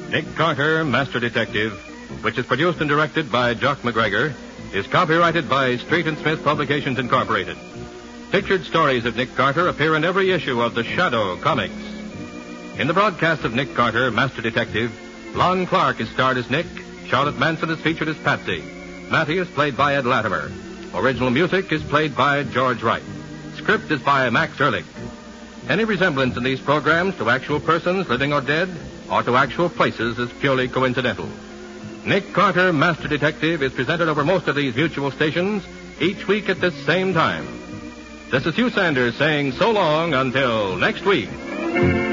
Nick Carter, Master Detective, which is produced and directed by Jock McGregor, is copyrighted by Street and Smith Publications Incorporated. Pictured stories of Nick Carter appear in every issue of the Shadow comics. In the broadcast of Nick Carter, Master Detective, Lon Clark is starred as Nick, Charlotte Manson is featured as Patsy, Matty is played by Ed Latimer. Original music is played by George Wright. Script is by Max Ehrlich. Any resemblance in these programs to actual persons, living or dead, or to actual places is purely coincidental. Nick Carter, Master Detective, is presented over most of these mutual stations each week at this same time. This is Hugh Sanders saying so long until next week.